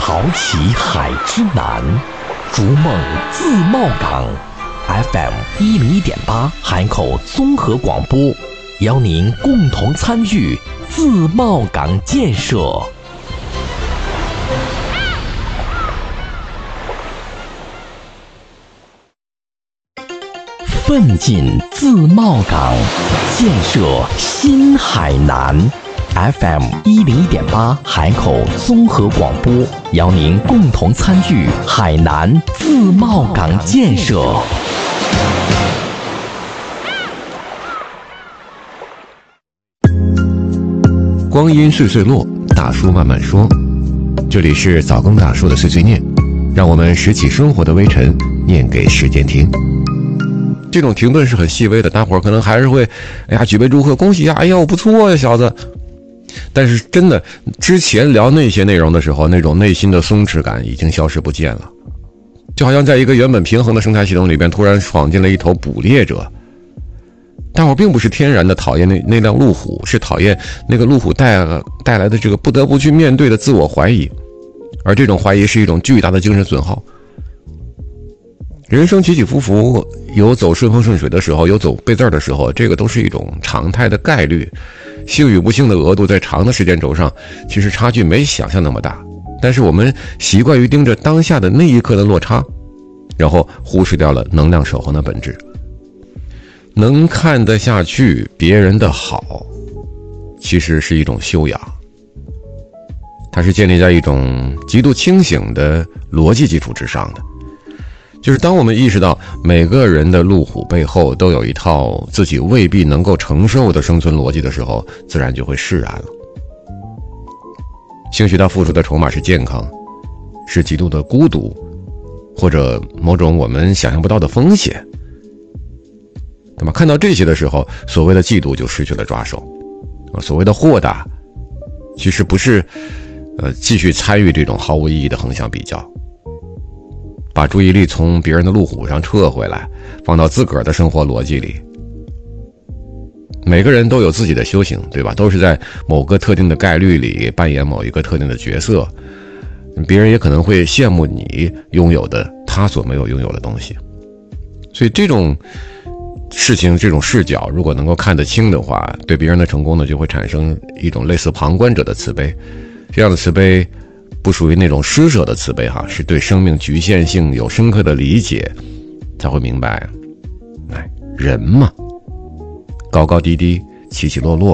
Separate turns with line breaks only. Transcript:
淘起海之难，逐梦自贸港。FM101.8海口综合广播，邀您共同参与自贸港建设。奋进自贸港，建设新海南。FM101.8海口综合广播，邀您共同参与海南自贸港建设。
光阴岁岁落，大叔慢慢说。这里是早更大叔的碎碎念，让我们拾起生活的微尘，念给时间听。这种停顿是很细微的，大伙儿可能还是会，举杯祝贺，恭喜呀，不错呀，小子。但是真的，之前聊那些内容的时候，那种内心的松弛感已经消失不见了，就好像在一个原本平衡的生态系统里边，突然闯进了一头捕猎者。但我并不是天然的讨厌那辆路虎，是讨厌那个路虎带来的这个不得不去面对的自我怀疑，而这种怀疑是一种巨大的精神损耗。人生起起伏伏，有走顺风顺水的时候，有走背字的时候，这个都是一种常态的概率。幸与不幸的额度在长的时间轴上，其实差距没想象那么大，但是我们习惯于盯着当下的那一刻的落差，然后忽视掉了能量守恒的本质。能看得下去别人的好，其实是一种修养，它是建立在一种极度清醒的逻辑基础之上的。就是当我们意识到每个人的路虎背后都有一套自己未必能够承受的生存逻辑的时候，自然就会释然了。兴许他付出的筹码是健康，是极度的孤独，或者某种我们想象不到的风险。那么看到这些的时候，所谓的嫉妒就失去了抓手，所谓的豁达其实不是继续参与这种毫无意义的横向比较，把注意力从别人的路虎上撤回来，放到自个儿的生活逻辑里。每个人都有自己的修行，对吧？都是在某个特定的概率里扮演某一个特定的角色，别人也可能会羡慕你拥有的他所没有拥有的东西。所以这种事情，这种视角如果能够看得清的话，对别人的成功呢，就会产生一种类似旁观者的慈悲。这样的慈悲不属于那种施舍的慈悲是对生命局限性有深刻的理解，才会明白人嘛，高高低低，起起落落，